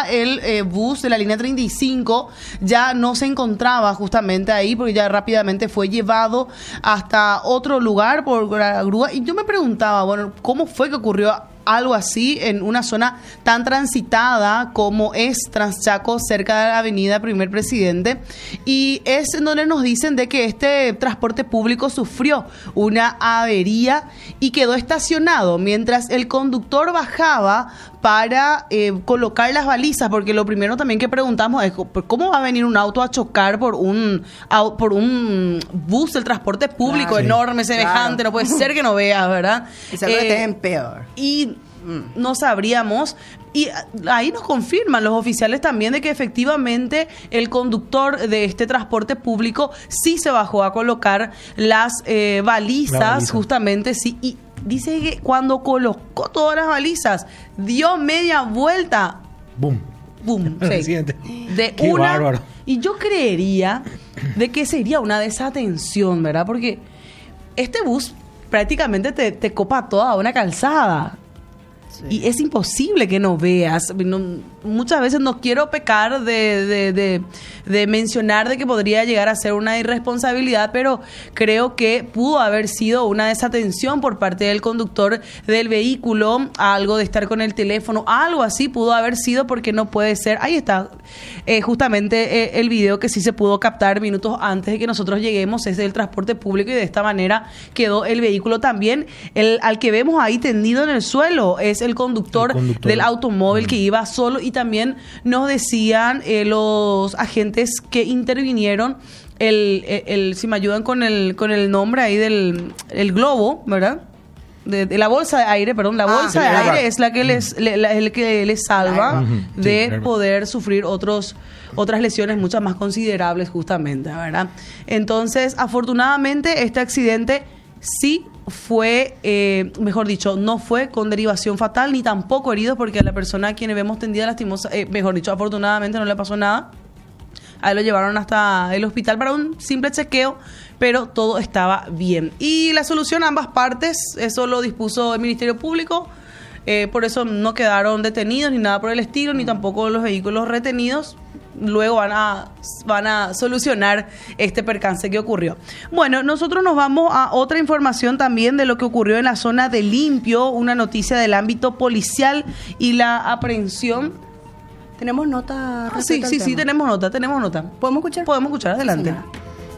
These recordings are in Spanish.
el bus de la línea 35 ya no se encontraba justamente ahí porque ya rápidamente fue llevado hasta otro lugar por la grúa. Y yo me preguntaba, bueno, ¿cómo fue que ocurrió algo así en una zona tan transitada como es Transchaco, cerca de la avenida Primer Presidente? Y es en donde nos dicen de que este transporte público sufrió una avería y quedó estacionado mientras el conductor bajaba para colocar las balizas, porque lo primero también que preguntamos es ¿cómo va a venir un auto a chocar por un bus del transporte público enorme, semejante? No puede ser que no veas, ¿verdad? Y seguro que estés en peor. Y no sabríamos, y ahí nos confirman los oficiales también de que efectivamente el conductor de este transporte público sí se bajó a colocar las balizas, justamente, sí, y dice que cuando colocó todas las balizas, dio media vuelta. ¡Bum! ¡Bum! Sí. De Qué una. bárbaro. Y yo creería de que sería una desatención, ¿verdad? Porque este bus prácticamente te copa toda una calzada. Sí. Y es imposible que no veas. Muchas veces no quiero pecar de mencionar de que podría llegar a ser una irresponsabilidad, pero creo que pudo haber sido una desatención por parte del conductor del vehículo, algo de estar con el teléfono, algo así pudo haber sido, porque no puede ser. Ahí está justamente el video que sí se pudo captar minutos antes de que nosotros lleguemos, es del transporte público, y de esta manera quedó el vehículo también. Al que vemos ahí tendido en el suelo es el conductor del automóvil que iba solo. Y también nos decían los agentes que intervinieron, si me ayudan con el nombre ahí del globo, ¿verdad? De la bolsa de aire, perdón, la bolsa de aire es la que les salva de poder sufrir otras lesiones muchas más considerables, justamente, ¿verdad? Entonces, afortunadamente, este accidente sí fue, mejor dicho, no fue con derivación fatal, ni tampoco heridos, porque a la persona a quien vemos tendida lastimosa, mejor dicho, afortunadamente no le pasó nada. A él lo llevaron hasta el hospital para un simple chequeo, pero todo estaba bien. Y la solución a ambas partes, eso lo dispuso el Ministerio Público, por eso no quedaron detenidos ni nada por el estilo, ni tampoco los vehículos retenidos. Luego van a solucionar este percance que ocurrió. Bueno, nosotros nos vamos a otra información también de lo que ocurrió en la zona de Limpio, una noticia del ámbito policial y la aprehensión. ¿Tenemos nota? Sí, tenemos nota. ¿Podemos escuchar? Podemos escuchar, adelante. Sí.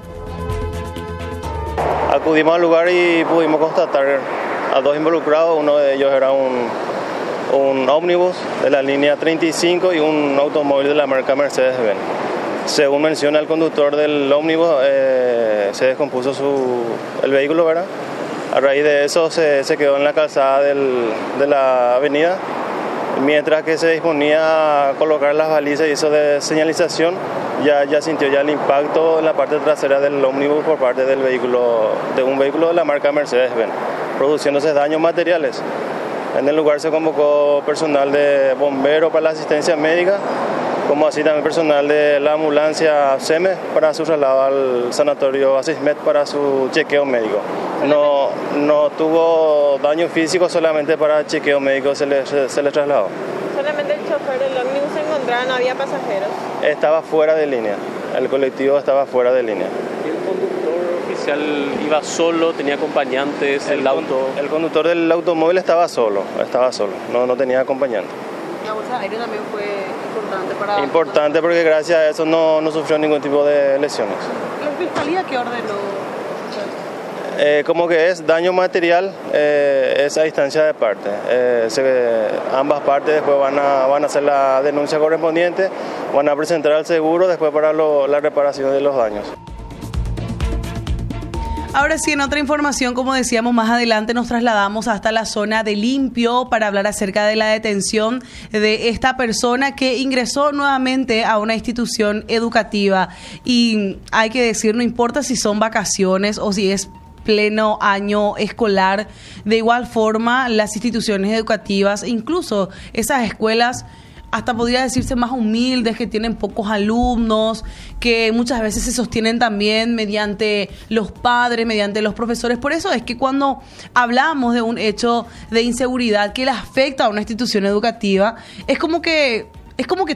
Acudimos al lugar y pudimos constatar a dos involucrados. Uno de ellos era un ómnibus de la línea 35 y un automóvil de la marca Mercedes-Benz. Según menciona el conductor del ómnibus, se descompuso el vehículo, ¿verdad? A raíz de eso se quedó en la calzada de la avenida. Mientras que se disponía a colocar las balizas y eso de señalización, ya sintió el impacto en la parte trasera del ómnibus por parte de un vehículo de la marca Mercedes-Benz, produciéndose daños materiales. En el lugar se convocó personal de bomberos para la asistencia médica, como así también personal de la ambulancia SEME para su traslado al sanatorio Asismet para su chequeo médico. No tuvo daño físico, solamente para chequeo médico se le trasladó. Solamente el chofer del ómnibus se encontraba, no había pasajeros. Estaba fuera de línea, el colectivo estaba fuera de línea. ¿Y el conductor oficial iba solo, tenía acompañantes, el auto? El conductor del automóvil estaba solo, no tenía acompañante. La bolsa de aire también fue importante para... Importante porque gracias a eso no sufrió ningún tipo de lesiones. ¿La fiscalía qué ordenó? Como que es daño material, es a instancia de parte. Ambas partes después van a hacer la denuncia correspondiente, van a presentar al seguro después para la reparación de los daños. Ahora sí, en otra información, como decíamos más adelante, nos trasladamos hasta la zona de Limpio para hablar acerca de la detención de esta persona que ingresó nuevamente a una institución educativa. Y hay que decir, no importa si son vacaciones o si es pleno año escolar, de igual forma las instituciones educativas, incluso esas escuelas hasta podría decirse más humildes, que tienen pocos alumnos, que muchas veces se sostienen también mediante los padres, mediante los profesores. Por eso es que cuando hablamos de un hecho de inseguridad que le afecta a una institución educativa, es como que